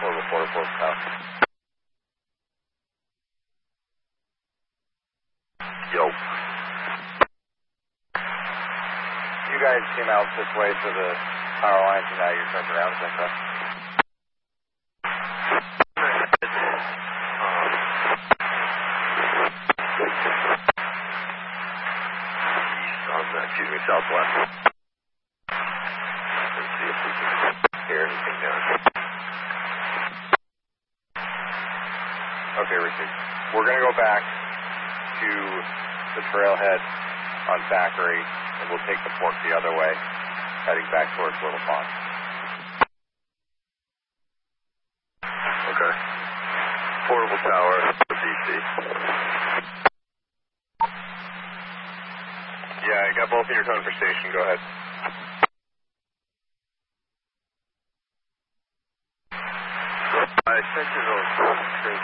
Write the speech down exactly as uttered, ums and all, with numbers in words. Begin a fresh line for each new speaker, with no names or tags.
Portable four four Tower.
Yo.
You guys came out this way to the power lines and now you're turned around, is that correct?
Excuse me, southwest. Let's see if we can hear anything down.
Okay, Richard. We're going to go back to the trailhead on Thackeray, and we'll take the fork the other way, heading back towards Little Pond.
Okay. Portable tower, B C.
Yeah, I got both of your tone for station. Go ahead.
I sent you those